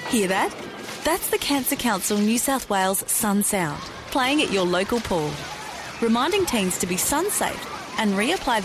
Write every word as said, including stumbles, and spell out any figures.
Hear that? That's the Cancer Council New South Wales Sun Sound, playing at your local pool, reminding teens to be sun safe and reapply